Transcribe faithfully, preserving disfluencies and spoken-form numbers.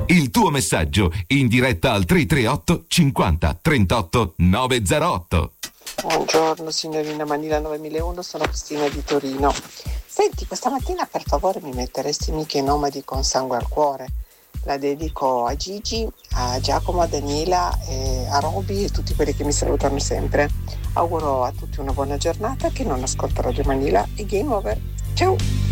Il tuo messaggio in diretta al tre tre otto cinquanta trentotto novecentotto. Buongiorno signorina Manila novemilauno, sono Cristina di Torino. Senti, questa mattina per favore mi metteresti Miche Nomadi con sangue al cuore. La dedico a Gigi, a Giacomo, a Daniela, e a Roby e tutti quelli che mi salutano sempre. Auguro a tutti una buona giornata, che non ascolta Radio Manila e game over. Ciao!